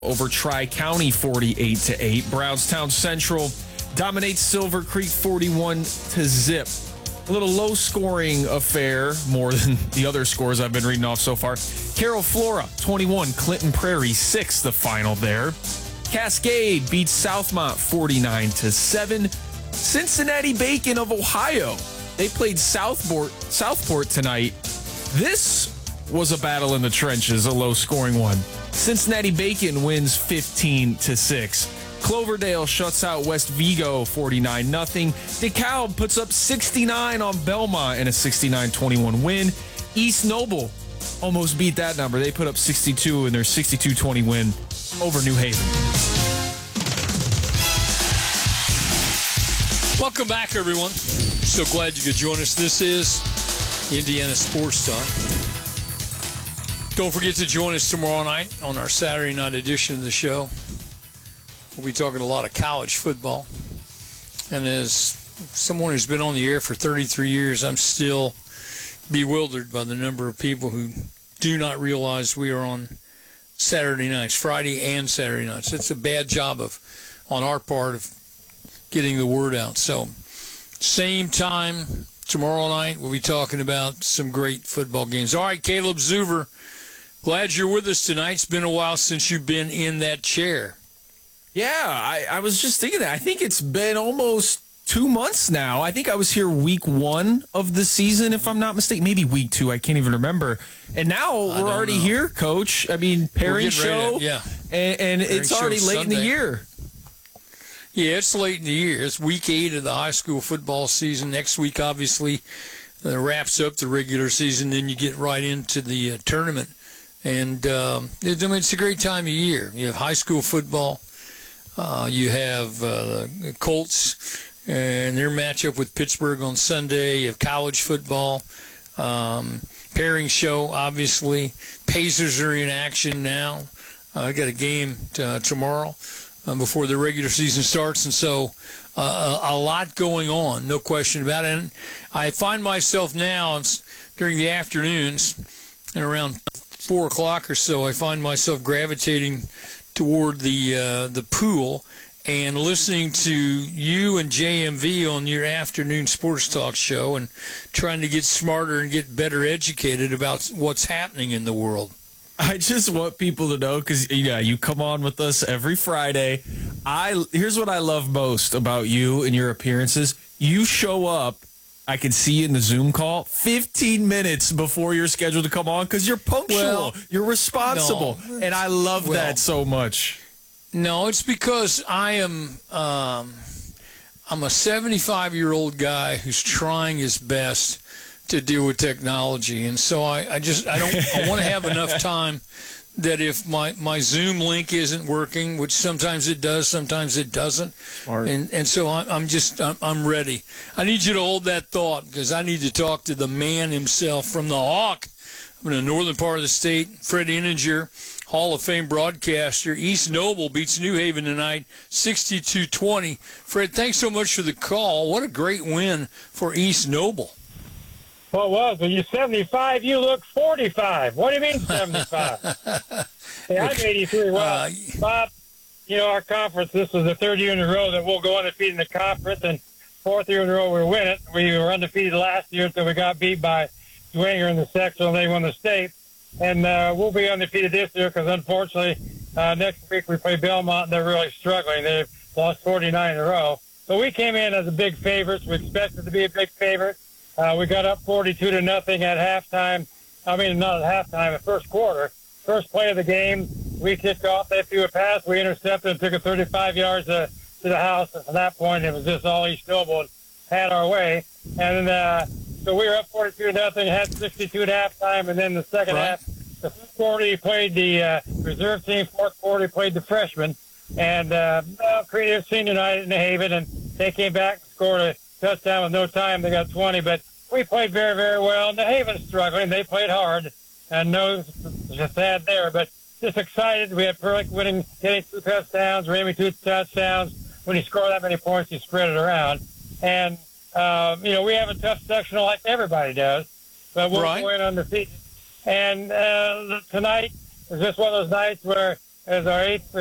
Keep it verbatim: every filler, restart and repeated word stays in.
over Tri-County forty-eight to eight. Brownstown Central dominates Silver Creek forty-one to zip. A little low-scoring affair, more than the other scores I've been reading off so far. Carroll Flora twenty-one, Clinton Prairie six, the final there. Cascade beats Southmont forty-nine to seven. Cincinnati Bacon of Ohio, they played Southport, Southport tonight. This was a battle in the trenches, a low-scoring one. Cincinnati Bacon wins fifteen to six. Cloverdale shuts out West Vigo forty-nine nothing. DeKalb puts up sixty-nine on Belmont in a sixty-nine twenty-one win. East Noble almost beat that number. They put up sixty-two in their sixty-two twenty win over New Haven. Welcome back, everyone. So glad you could join us. This is Indiana Sports Talk. Don't forget to join us tomorrow night on our Saturday night edition of the show. We'll be talking a lot of college football. And as someone who's been on the air for thirty-three years, I'm still bewildered by the number of people who do not realize we are on Saturday nights, Friday and Saturday nights. It's a bad job of, on our part, of getting the word out. So, same time tomorrow night, we'll be talking about some great football games. All right, Caleb Zuber, glad you're with us tonight. It's been a while since you've been in that chair. Yeah, I, I was just thinking that. I think it's been almost two months now. I think I was here week one of the season, if I'm not mistaken. Maybe week two. I can't even remember. And now we're already know. here, Coach. I mean, pairing show. To, yeah. And, and it's already late Sunday. in the year. Yeah, it's late in the year. It's week eight of the high school football season. Next week, obviously, uh, wraps up the regular season. Then you get right into the uh, tournament. And um, it, I mean, it's a great time of year. You have high school football. Uh, you have uh, the Colts and their matchup with Pittsburgh on Sunday. You have college football. Um, pairing show, obviously. Pacers are in action now. I uh, got a game t- uh, tomorrow uh, before the regular season starts. And so uh, a, a lot going on, no question about it. And I find myself now during the afternoons and around four o'clock or so, I find myself gravitating toward the uh, the pool and listening to you and J M V on your afternoon sports talk show and trying to get smarter and get better educated about what's happening in the world. I just want people to know, because yeah, you come on with us every Friday. I here's what I love most about you and your appearances. You show up, I can see you in the Zoom call fifteen minutes before you're scheduled to come on, because you're punctual, well, you're responsible, no, and I love well, that so much. No, it's because I am um, I'm a seventy-five-year-old guy who's trying his best to deal with technology, and so I, I just I don't I want to have enough time that if my, my Zoom link isn't working, which sometimes it does, sometimes it doesn't, Smart. and and so I'm, I'm just I'm, I'm ready. I need you to hold that thought, because I need to talk to the man himself from the Hawk, in the northern part of the state, Fred Inninger, Hall of Fame broadcaster. East Noble beats New Haven tonight, sixty-two twenty. Fred, thanks so much for the call. What a great win for East Noble. Well, it was. When you're seventy-five, you look forty-five. What do you mean seventy-five? Hey, I'm eighty-three. Well, uh, Bob, you know, our conference, this was the third year in a row that we'll go undefeated in the conference, and fourth year in a row we win it. We were undefeated last year until we got beat by Dwenger in the sectional, and they won the state. And uh, we'll be undefeated this year because, unfortunately, uh, next week we play Belmont, and they're really struggling. They've lost forty-nine in a row. So we came in as a big favorite. We expected to be a big favorite. Uh, we got up forty-two to nothing at halftime. I mean, not at halftime, at first quarter. First play of the game, we kicked off. They threw a pass. We intercepted and took it thirty-five yards to, to the house. And from that point, it was just all East Noble had our way. And uh, so we were up forty-two to nothing, had sixty-two at halftime. And then the second right. half, the first quarter, he played the uh, reserve team. Fourth quarter, he played the freshman. And uh, well, creative senior night in New Haven. And they came back and scored a touchdown with no time. They got twenty, but we played very, very well. New Haven's struggling. They played hard, and no, just sad there. But just excited. We had Perlick winning, getting two touchdowns, Ramey two touchdowns. When you score that many points, you spread it around. And, um, you know, we have a tough sectional like everybody does, but we'll right. go in undefeated. And uh, tonight is just one of those nights where as our eighth